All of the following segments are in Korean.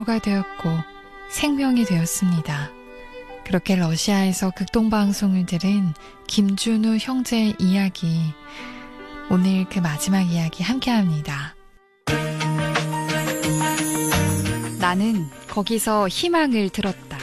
가 되었고 생명이 되었습니다. 그렇게 러시아에서 극동방송을 들은 김준우 형제의 이야기, 오늘 그 마지막 이야기 함께합니다. 나는 거기서 희망을 들었다.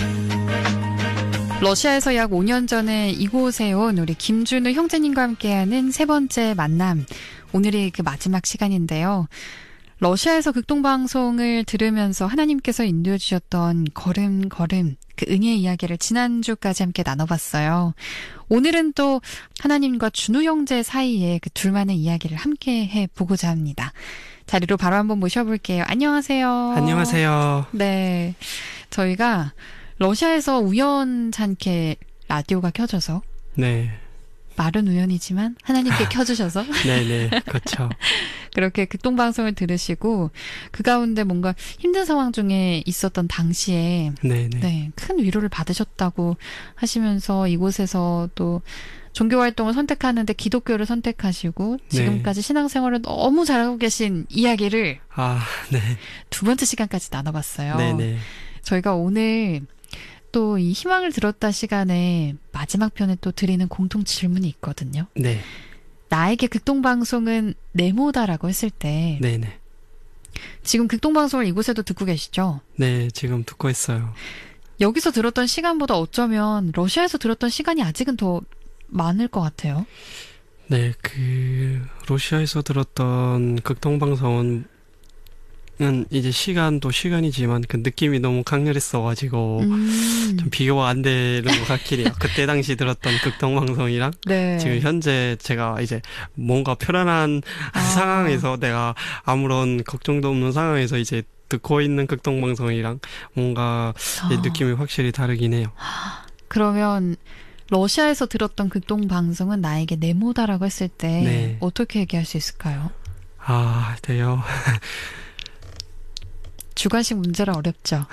러시아에서 약 5년 전에 이곳에 온 우리 김준우 형제님과 함께하는 세 번째 만남, 오늘이 그 마지막 시간인데요. 러시아에서 극동방송을 들으면서 하나님께서 인도해 주셨던 걸음걸음, 그 은혜의 이야기를 지난주까지 함께 나눠봤어요. 오늘은 또 하나님과 준우 형제 사이에 그 둘만의 이야기를 함께 해보고자 합니다. 자리로 바로 한번 모셔볼게요. 안녕하세요. 안녕하세요. 네, 저희가 러시아에서 우연찮게 라디오가 켜져서, 네. 말은 우연이지만 하나님께 켜주셔서 네네, 그렇죠. 그렇게 극동방송을 들으시고 그 가운데 뭔가 힘든 상황 중에 있었던 당시에 네네. 네, 큰 위로를 받으셨다고 하시면서 이곳에서 또 종교활동을 선택하는데 기독교를 선택하시고 지금까지 신앙생활을 너무 잘하고 계신 이야기를 네. 두 번째 시간까지 나눠봤어요. 네네. 저희가 오늘 또 이 희망을 들었다 시간에 마지막 편에 또 드리는 공통 질문이 있거든요. 네. 나에게 극동방송은 네모다라고 했을 때 네네. 지금 극동방송을 이곳에도 듣고 계시죠? 네, 지금 듣고 있어요. 여기서 들었던 시간보다 어쩌면 러시아에서 들었던 시간이 아직은 더 많을 것 같아요. 네, 러시아에서 들었던 극동방송은 이제 시간도 시간이지만 그 느낌이 너무 강렬했어가지고 좀 비교가 안 되는 것 같긴 해요. 그때 당시 들었던 극동방송이랑 네. 지금 현재 제가 이제 뭔가 편안한 상황에서 내가 아무런 걱정도 없는 상황에서 이제 듣고 있는 극동방송이랑 뭔가 느낌이 확실히 다르긴 해요. 그러면 러시아에서 들었던 극동방송은 나에게 네모다라고 했을 때 네. 어떻게 얘기할 수 있을까요? 돼요. 주관식 문제라 어렵죠.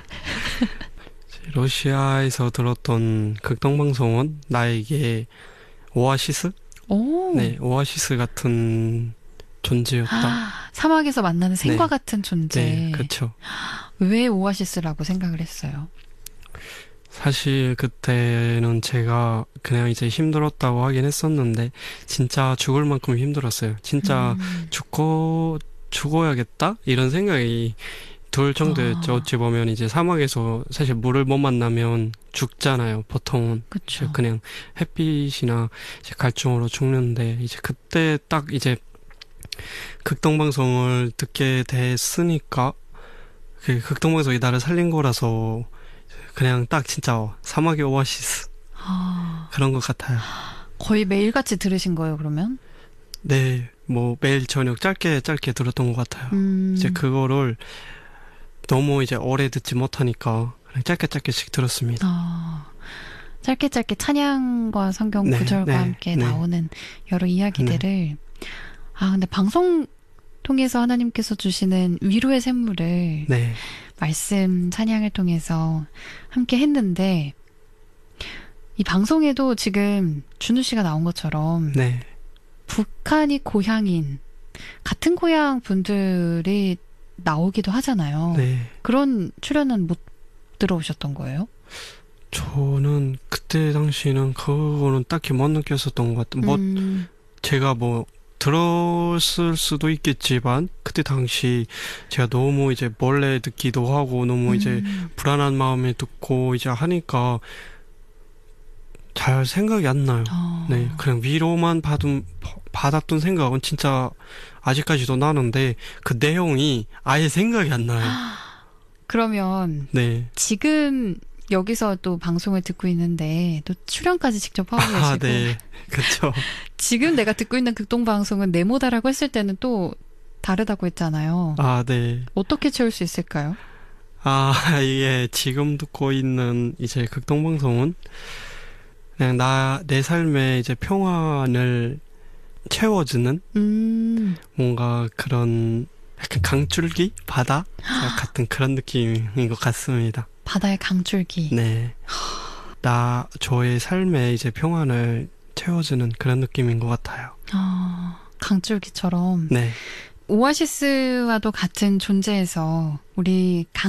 러시아에서 들었던 극동방송은 나에게 오아시스? 오. 네, 오아시스 같은 존재였다. 사막에서 만나는 생과 네. 같은 존재. 네, 그렇죠. 왜 오아시스라고 생각을 했어요? 사실 그때는 제가 그냥 이제 힘들었다고 하긴 했었는데 진짜 죽을 만큼 힘들었어요. 진짜 죽어야겠다? 이런 생각이 들 정도였죠. 어찌 보면 이제 사막에서 사실 물을 못 만나면 죽잖아요. 보통은. 그쵸. 그냥 햇빛이나 이제 갈증으로 죽는데 이제 그때 딱 이제 극동방송을 듣게 됐으니까 그 극동방송이 나를 살린 거라서 그냥 딱 진짜 사막의 오아시스 그런 것 같아요. 거의 매일같이 들으신 거예요, 그러면? 네, 뭐 매일 저녁 짧게 들었던 것 같아요. 이제 그거를 너무 이제 오래 듣지 못하니까 그냥 짧게씩 들었습니다. 짧게 찬양과 성경 네, 구절과 네, 함께 네. 나오는 여러 이야기들을 근데 방송 통해서 하나님께서 주시는 위로의 샘물을 네, 말씀 찬양을 통해서 함께 했는데 이 방송에도 지금 준우 씨가 나온 것처럼 네. 북한이 고향인 같은 고향 분들이 나오기도 하잖아요. 네. 그런 출연은 못 들어오셨던 거예요? 저는 그때 당시는 그거는 딱히 못 느꼈었던 것 같아요. 제가 들었을 수도 있겠지만 그때 당시 제가 너무 이제 몰래 듣기도 하고 너무 이제 불안한 마음에 듣고 이제 하니까 잘 생각이 안 나요. 네, 그냥 위로만 받았던 생각은 진짜 아직까지도 나는데 그 내용이 아예 생각이 안 나요. 그러면 네. 지금 여기서 또 방송을 듣고 있는데 또 출연까지 직접 하고 계시고 네, 그렇죠. 지금 내가 듣고 있는 극동방송은 네모다라고 했을 때는 또 다르다고 했잖아요. 네. 어떻게 채울 수 있을까요? 이게 지금 듣고 있는 이제 극동방송은 그냥 내 삶에 이제 평안을 채워주는 뭔가 그런 약간 강줄기? 바다? 같은 그런 느낌인 것 같습니다. 바다의 강줄기. 네. 저의 삶에 이제 평안을 채워주는 그런 느낌인 것 같아요. 강줄기처럼. 네. 오아시스와도 같은 존재에서 우리